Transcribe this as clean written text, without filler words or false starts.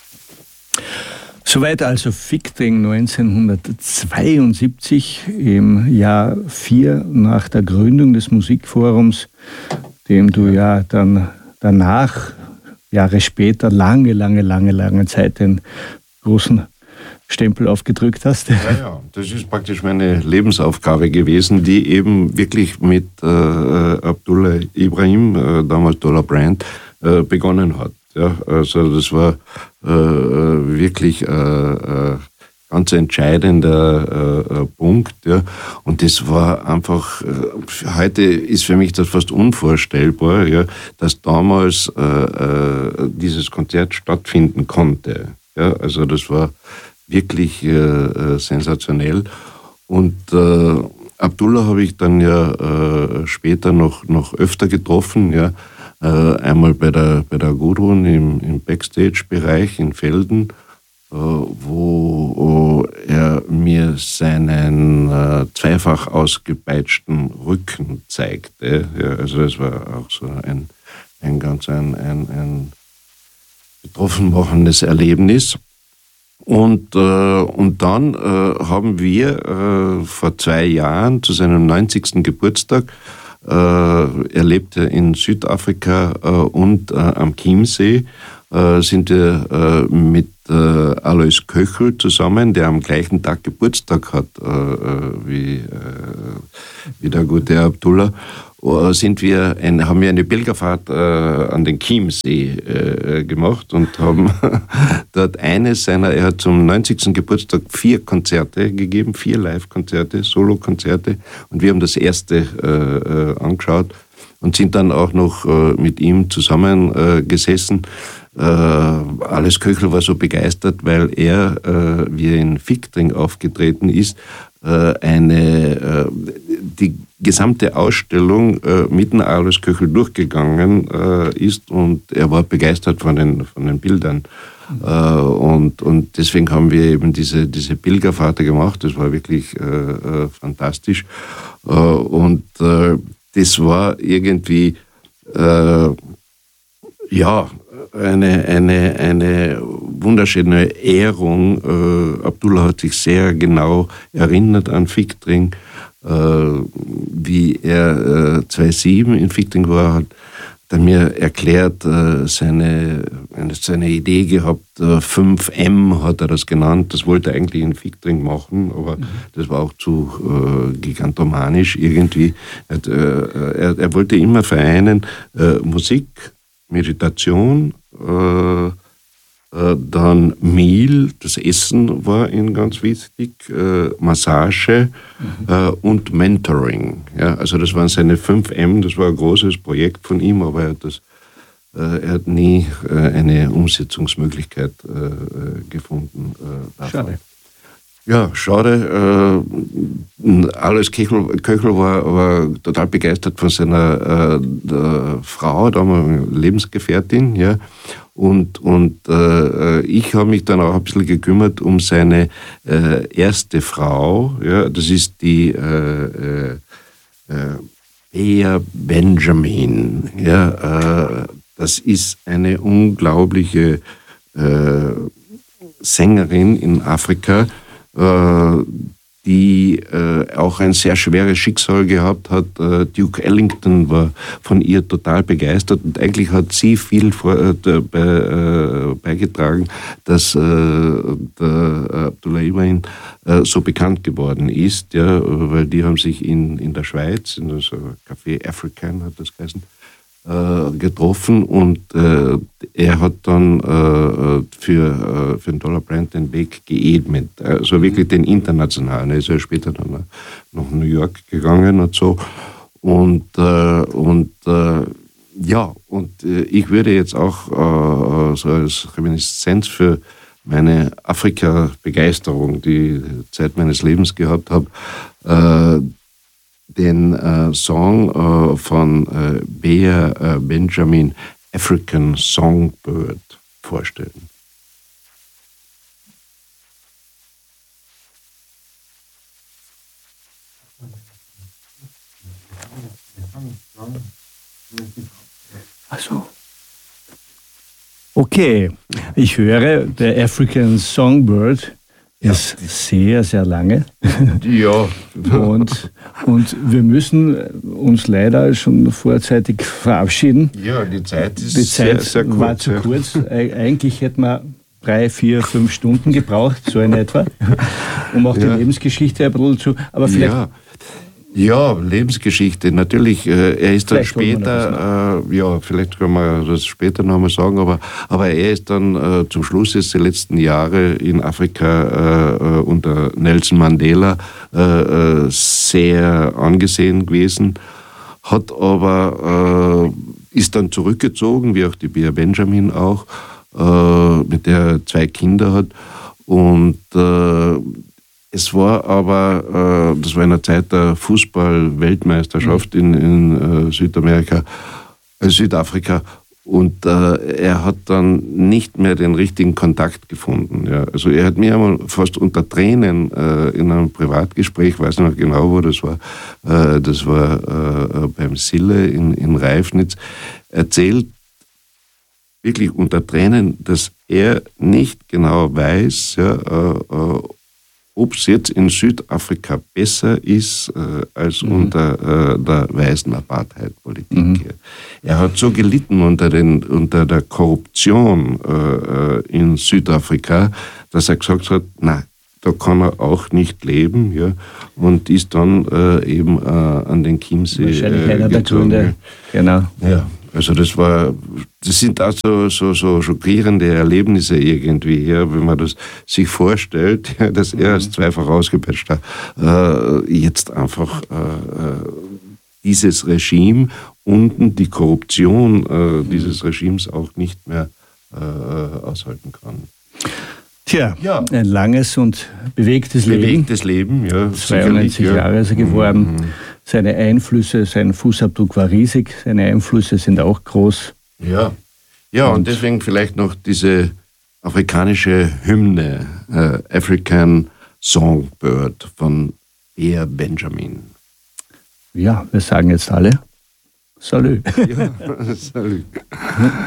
Soweit also Fichting 1972, im Jahr 4 nach der Gründung des Musikforums, dem du ja dann danach, Jahre später, lange Zeit den großen Stempel aufgedrückt hast. Ja, das ist praktisch meine Lebensaufgabe gewesen, die eben wirklich mit Abdullah Ibrahim, damals Dollar Brand, begonnen hat. Ja, also das war wirklich ganz entscheidender Punkt. Ja. Und das war einfach, heute ist für mich das fast unvorstellbar, ja, dass damals dieses Konzert stattfinden konnte. Ja. Also das war wirklich sensationell. Und Abdullah habe ich dann ja später noch öfter getroffen, ja. Einmal bei der Gudrun im Backstage-Bereich in Velden, wo er mir seinen zweifach ausgepeitschten Rücken zeigte. Ja, also das war auch so ein betroffen machendes Erlebnis. Und dann haben wir vor 2 Jahren zu seinem 90. Geburtstag, er lebte in Südafrika und am Chiemsee, sind wir mit Alois Köchel zusammen, der am gleichen Tag Geburtstag hat wie der gute Abdullah, haben wir eine Pilgerfahrt an den Chiemsee gemacht und haben dort er hat zum 90. Geburtstag 4 Konzerte gegeben, 4 Live-Konzerte, Solo-Konzerte, und wir haben das erste angeschaut und sind dann auch noch mit ihm zusammengesessen. Alois Köchel war so begeistert, weil er, wie er in Fichting aufgetreten ist, die gesamte Ausstellung mit dem Alois Köchel durchgegangen ist, und er war begeistert von den Bildern. Und deswegen haben wir eben diese Pilgerfahrt gemacht. Das war wirklich fantastisch. Und das war irgendwie eine wunderschöne Ehrung. Abdullah hat sich sehr genau erinnert an Fichting, wie er 2007 in Fichting war, hat er mir erklärt, seine Idee gehabt, 5M hat er das genannt, das wollte er eigentlich in Fichting machen, aber das war auch zu gigantomanisch irgendwie. Er wollte immer vereinen Musik, Meditation, dann Meal, das Essen war ihm ganz wichtig, Massage und Mentoring. Ja, also das waren seine 5M, das war ein großes Projekt von ihm, aber er hat nie eine Umsetzungsmöglichkeit gefunden. Schade. Ja, schade. Alois Köchel war total begeistert von seiner Frau, damals Lebensgefährtin, ja. Und ich habe mich dann auch ein bisschen gekümmert um seine erste Frau, ja. Das ist die Bea Benjamin, ja. Das ist eine unglaubliche Sängerin in Afrika, die auch ein sehr schweres Schicksal gehabt hat. Duke Ellington war von ihr total begeistert, und eigentlich hat sie viel beigetragen, dass der Abdullah Ibrahim so bekannt geworden ist, ja, weil die haben sich in der Schweiz, in so Café African hat das geheißen, getroffen, und er hat dann für den Dollar Brand den Weg geebnet, also wirklich den internationalen. Er ist ja später dann nach New York gegangen und so. Und ich würde jetzt auch so als Reminiszenz für meine Afrika-Begeisterung, die Zeit meines Lebens gehabt habe, den Song von Bea Benjamin, African Songbird, vorstellen. Also. Okay, ich höre, der African Songbird ist sehr, sehr lange. Ja. Und wir müssen uns leider schon vorzeitig verabschieden. Ja, die Zeit ist sehr, sehr kurz. War zu kurz. Eigentlich hätten wir 3, 4, 5 Stunden gebraucht, so in etwa, um auch die Lebensgeschichte ein bisschen zu... Aber vielleicht... Ja, Lebensgeschichte, natürlich. Er ist dann später, vielleicht können wir das später nochmal sagen, aber er ist dann zum Schluss jetzt die letzten Jahre in Afrika unter Nelson Mandela sehr angesehen gewesen, hat aber, ist dann zurückgezogen, wie auch die Bea Benjamin auch, mit der er 2 Kinder hat. Und es war aber, das war in der Zeit der Fußball-Weltmeisterschaft in Südafrika. Und er hat dann nicht mehr den richtigen Kontakt gefunden. Ja. Also er hat mir einmal fast unter Tränen in einem Privatgespräch, weiß nicht noch genau, wo das war beim Sille in Reifnitz, erzählt, wirklich unter Tränen, dass er nicht genau weiß, ob es jetzt in Südafrika besser ist als unter der weißen Apartheid-Politik. Mhm. Er hat so gelitten unter der Korruption in Südafrika, dass er gesagt hat, nein, da kann er auch nicht leben, ja, und ist dann eben an den Chiemsee wahrscheinlich einer der Gründe, genau. Ja. Also das sind auch so schockierende Erlebnisse irgendwie, ja, wenn man das sich vorstellt, ja, dass er als zweifach ausgepeitschter jetzt einfach dieses Regime und die Korruption dieses Regimes auch nicht mehr aushalten kann. Tja, ein langes und bewegtes Leben. Bewegtes Leben, ja. 92 Jahre ist er geworden. Seine Einflüsse, sein Fußabdruck war riesig, seine Einflüsse sind auch groß. Ja, und deswegen vielleicht noch diese afrikanische Hymne, African Songbird von Bea Benjamin. Ja, wir sagen jetzt alle Salü. Ja, Salü.